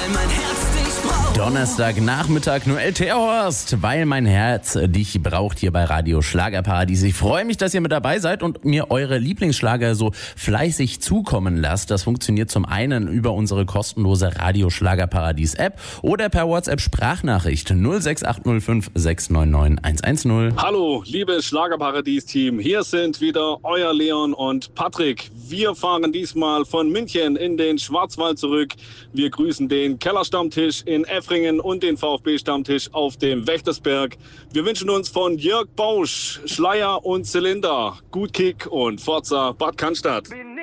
weil mein Herz dich braucht. Donnerstagnachmittag, Noel Terhorst, weil mein Herz dich braucht hier bei Radio Schlagerparadies. Ich freue mich, dass ihr mit dabei seid und mir eure Lieblingsschlager so fleißig zukommen lasst. Das funktioniert zum einen über unsere kostenlose Radio Schlagerparadies App oder per WhatsApp Sprachnachricht 06805 699 110. Hallo, liebes Schlagerparadies-Team. Hier sind wieder euer Leon und Patrick. Wir fahren diesmal von München in den Schwarzwald zurück. Wir grüßen den Kellerstammtisch in Effringen und den VfB-Stammtisch auf dem Wächtersberg. Wir wünschen uns von Jörg Bausch, Schleier und Zylinder gut Kick und Forza Bad Cannstatt.